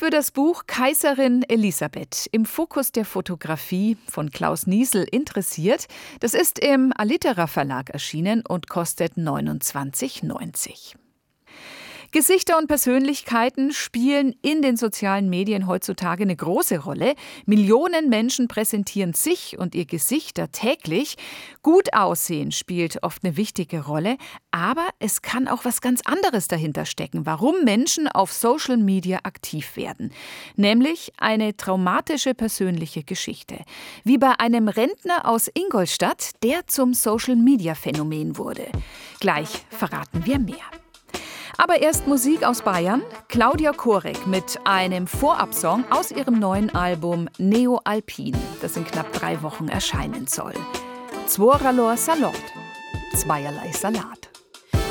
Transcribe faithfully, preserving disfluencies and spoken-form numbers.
für das Buch Kaiserin Elisabeth im Fokus der Fotografie von Klaus Niesel interessiert. Das ist im Alitera Verlag erschienen und kostet neunundzwanzig neunzig. Gesichter und Persönlichkeiten spielen in den sozialen Medien heutzutage eine große Rolle. Millionen Menschen präsentieren sich und ihr Gesichter täglich. Gut aussehen spielt oft eine wichtige Rolle, aber es kann auch was ganz anderes dahinter stecken, warum Menschen auf Social Media aktiv werden. Nämlich eine traumatische persönliche Geschichte. Wie bei einem Rentner aus Ingolstadt, der zum Social Media Phänomen wurde. Gleich verraten wir mehr. Aber erst Musik aus Bayern. Claudia Korek mit einem Vorabsong aus ihrem neuen Album Neo Alpin, das in knapp drei Wochen erscheinen soll. Zworalor Salat, zweierlei Salat.